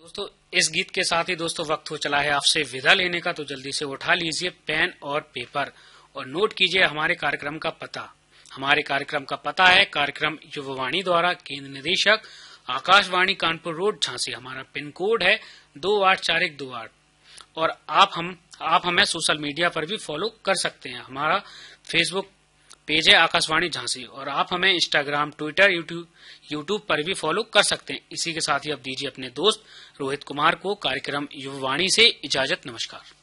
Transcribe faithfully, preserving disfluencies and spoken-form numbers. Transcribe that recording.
दोस्तों इस गीत के साथ ही दोस्तों वक्त हो चला है आपसे विदा लेने का, तो जल्दी से उठा लीजिए पेन और पेपर और नोट कीजिए हमारे कार्यक्रम का पता। हमारे कार्यक्रम का पता है कार्यक्रम युववाणी द्वारा केंद्र निदेशक आकाशवाणी कानपुर रोड झांसी। हमारा पिन कोड है दो आठ चार एक दो आठ और आप हम आप हमें सोशल मीडिया पर भी फॉलो कर सकते हैं। हमारा फेसबुक पेज है आकाशवाणी झांसी और आप हमें इंस्टाग्राम, ट्विटर, यूट्यूब यूट्यूब पर भी फॉलो कर सकते हैं। इसी के साथ ही अब दीजिए अपने दोस्त रोहित कुमार को कार्यक्रम युववाणी से इजाजत। नमस्कार।